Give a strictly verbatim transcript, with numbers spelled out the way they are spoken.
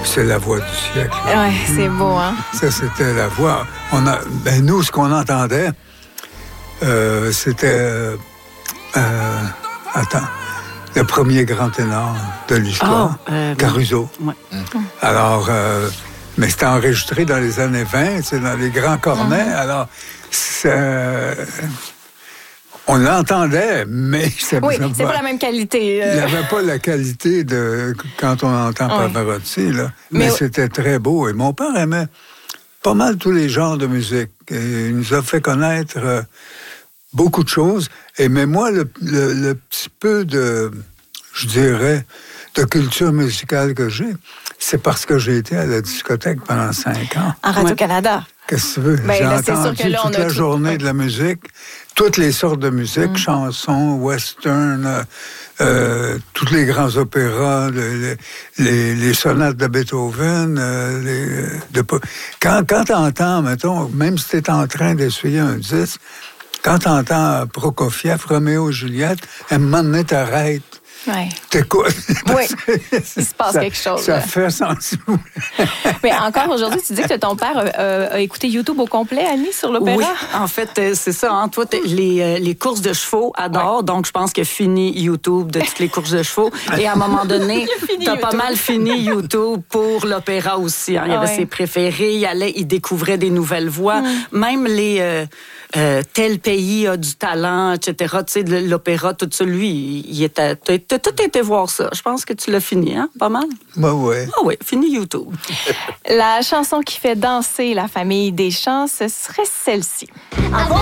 c'est la voix du siècle. Oui, c'est beau, hein? Ça, c'était la voix. On a, ben nous, ce qu'on entendait, euh, c'était... Euh, euh, attends, le premier grand ténor de l'histoire, oh, euh, Caruso. Ouais. Alors, euh, mais c'était enregistré dans les années vingt, c'est dans les grands cornets. Mm-hmm. Alors, ça, on l'entendait, mais... Ça, oui, c'est pas la même qualité. Euh... Il n'avait pas la qualité de quand on entend oui. Pavarotti, là. Mais, mais c'était très beau. Et mon père aimait pas mal tous les genres de musique. Et il nous a fait connaître euh, beaucoup de choses. Et mais moi, le, le, le petit peu de, je dirais, de culture musicale que j'ai, c'est parce que j'ai été à la discothèque pendant cinq ans. En Radio-Canada. Qu'est-ce que tu veux? Ben, j'ai là, entendu sûr que là, on toute a la tout... journée oui. de la musique, toutes les sortes de musique, mm. chansons, western, euh, euh, tous les grands opéras, les, les, les sonates de Beethoven. Euh, les, de... Quand, quand tu entends, mettons, même si tu es en train d'essuyer un disque, quand tu entends Prokofiev, Roméo et Juliette, à un moment donné, t'arrêtes. Ouais. T'écoutes. Oui, il se passe ça, quelque chose. Ça là. fait sentir. Mais encore aujourd'hui, tu dis que ton père euh, a écouté YouTube au complet, Annie, sur l'opéra? Oui, en fait, c'est ça. Hein? Toi, les, euh, les courses de chevaux adorent, ouais. Donc je pense qu'il a fini YouTube de toutes les courses de chevaux. Et à un moment donné, t'as pas mal fini YouTube pour l'opéra aussi. Hein? Il y avait ouais. ses préférés, il allait, il découvrait des nouvelles voix. Mm. Même les... Euh, Euh, tel pays a du talent, et cetera. Tu sais, l'opéra, tout ça, lui, il était... T'as tout été voir ça. Je pense que tu l'as fini, hein? Pas mal? Ben oui. Ah oui, fini YouTube. La chanson qui fait danser la famille Deschamps, ce serait celle-ci.